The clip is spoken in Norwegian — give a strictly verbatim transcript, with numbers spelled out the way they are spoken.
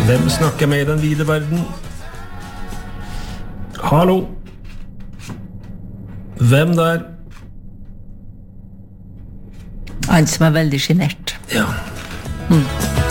Hvem snakker med i den vide verden? Hallo? Hvem der? Han som er veldig genert. Ja. Mm.